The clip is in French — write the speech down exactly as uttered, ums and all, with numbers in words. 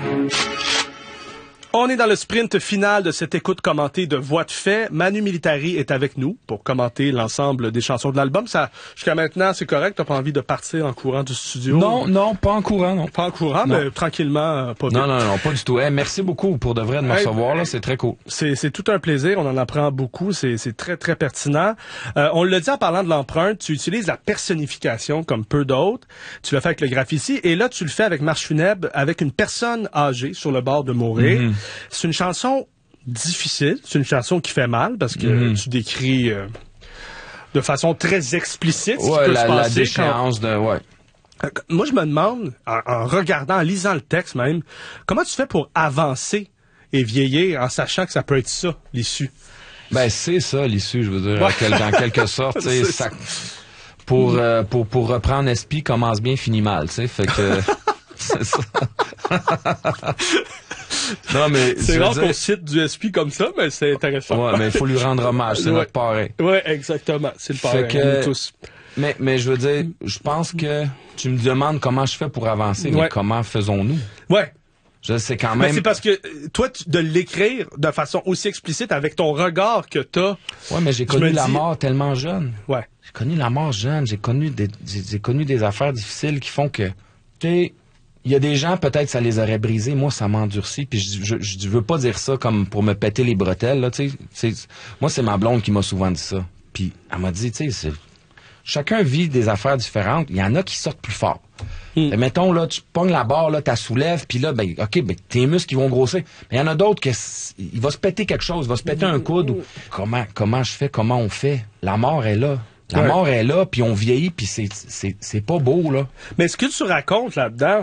On est dans le sprint final de cette écoute commentée de Voix de fait. Manu Militari est avec nous pour commenter l'ensemble des chansons de l'album. Ça, jusqu'à maintenant, c'est correct? T'as pas envie de partir en courant du studio? Non, non, pas en courant, non. Pas en courant, non. Mais tranquillement, pas vite. Non, non, non, pas du tout. Hey, merci beaucoup pour de vrai de me hey, recevoir, là. C'est très cool. C'est, c'est tout un plaisir. On en apprend beaucoup. C'est, c'est très, très pertinent. Euh, on l'a dit en parlant de l'empreinte. Tu utilises la personnification comme peu d'autres. Tu l'as fait avec le graffiti. Et là, tu le fais avec Marche funèbre, avec une personne âgée sur le bord de mourir. Mm-hmm. C'est une chanson difficile, c'est une chanson qui fait mal parce que mm-hmm. tu décris euh, de façon très explicite ce ouais, qui peut la, se passer. La déchéance quand... de... Ouais. Moi, je me demande, en, en regardant, en lisant le texte même, comment tu fais pour avancer et vieillir en sachant que ça peut être ça, l'issue? Ben, c'est ça, l'issue, je veux dire, ouais. dans quelque sorte. ça. Ça, pour, euh, pour, pour reprendre S P, commence bien, finit mal, tu sais, fait que... c'est ça. Non, mais c'est rare dire... qu'on cite du S P comme ça, mais c'est intéressant. Ouais, mais il faut lui rendre hommage, c'est ouais. notre parrain. Ouais, exactement, c'est le parrain, que... nous tous. Mais, mais je veux dire, je pense que tu me demandes comment je fais pour avancer, ouais. mais comment faisons-nous? Ouais. Je sais quand même. Mais c'est parce que toi, tu, de l'écrire de façon aussi explicite avec ton regard que t'as. Ouais, mais j'ai connu la dis... mort tellement jeune. Ouais. J'ai connu la mort jeune, j'ai connu des, j'ai, j'ai connu des affaires difficiles qui font que, tu sais, il y a des gens, peut-être, ça les aurait brisés. Moi, ça m'endurcit. Puis je, je, je veux pas dire ça comme pour me péter les bretelles, là, tu sais. Moi, c'est ma blonde qui m'a souvent dit ça. Puis elle m'a dit, tu sais, chacun vit des affaires différentes. Il y en a qui sortent plus fort. Mm. Mettons, là, tu pognes la barre, là, t'as soulèves, puis là, ben, OK, ben, tes muscles, ils vont grossir. Mais il y en a d'autres que, il va se péter quelque chose, il va se péter un coude. Ou, comment, comment je fais, comment on fait? La mort est là. La ouais. mort est là, puis on vieillit, puis c'est, c'est, c'est pas beau, là. Mais ce que tu racontes là-dedans,